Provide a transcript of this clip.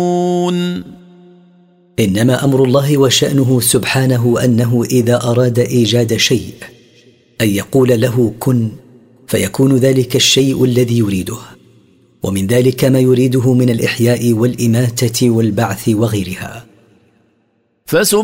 إنما أمر الله وشأنه سبحانه أنه إذا أراد إيجاد شيء أن يقول له كن فيكون ذلك الشيء الذي يريده، ومن ذلك ما يريده من الإحياء والإماتة والبعث وغيرها.